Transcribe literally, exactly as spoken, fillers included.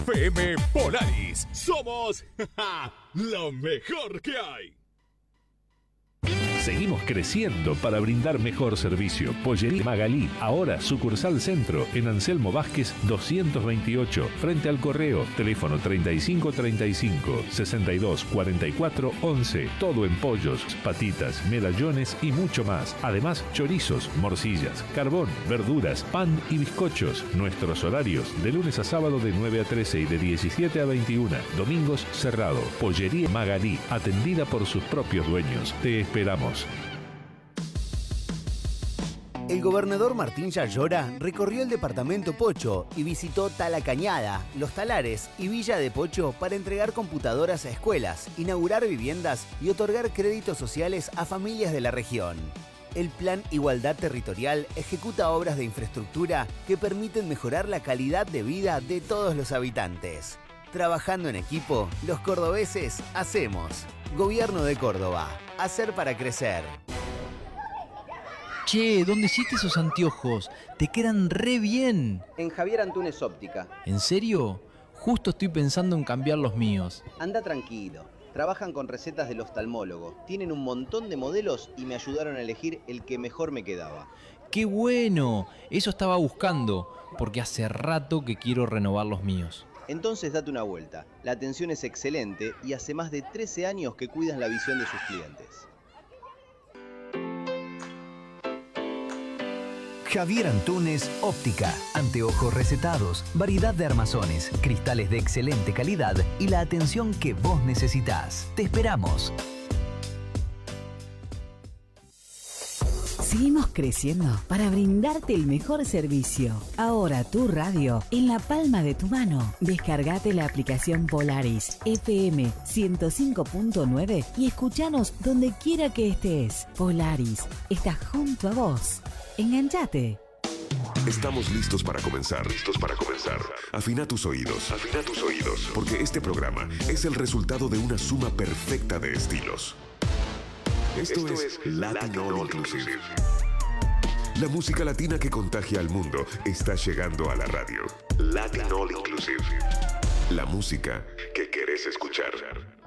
F M Polaris. Somos lo mejor que hay. Seguimos creciendo para brindar mejor servicio. Pollería Magalí, ahora sucursal centro, en Anselmo Vázquez doscientos veintiocho, frente al correo, teléfono treinta y cinco treinta y cinco, sesenta y dos cuarenta y cuatro once. Todo en pollos, patitas, medallones y mucho más. Además, chorizos, morcillas, carbón, verduras, pan y bizcochos. Nuestros horarios de lunes a sábado de nueve a trece y de diecisiete a veintiuna. Domingos cerrado. Pollería Magalí, atendida por sus propios dueños. Te esperamos. El gobernador Martín Yayora recorrió el departamento Pocho y visitó Tala Cañada, Los Talares y Villa de Pocho para entregar computadoras a escuelas, inaugurar viviendas y otorgar créditos sociales a familias de la región. El Plan Igualdad Territorial ejecuta obras de infraestructura que permiten mejorar la calidad de vida de todos los habitantes. Trabajando en equipo, los cordobeses hacemos. Gobierno de Córdoba. Hacer para crecer. Che, ¿dónde hiciste esos anteojos? Te quedan re bien. En Javier Antunes Óptica. ¿En serio? Justo estoy pensando en cambiar los míos. Anda tranquilo. Trabajan con recetas del oftalmólogo. Tienen un montón de modelos y me ayudaron a elegir el que mejor me quedaba. ¡Qué bueno! Eso estaba buscando, porque hace rato que quiero renovar los míos. Entonces date una vuelta. La atención es excelente y hace más de trece años que cuidan la visión de sus clientes. Javier Antunes Óptica. Anteojos recetados, variedad de armazones, cristales de excelente calidad y la atención que vos necesitás. Te esperamos. Seguimos creciendo para brindarte el mejor servicio. Ahora tu radio en la palma de tu mano. Descargate la aplicación Polaris F M ciento cinco punto nueve y escuchanos donde quiera que estés. Polaris está junto a vos. Enganchate. Estamos listos para comenzar. Listos para comenzar. Afina tus oídos. Afina tus oídos. Porque este programa es el resultado de una suma perfecta de estilos. Esto, Esto es, es Latin All Inclusive. Inclusive. La música latina que contagia al mundo está llegando a la radio. Latin All Inclusive. La música que querés escuchar.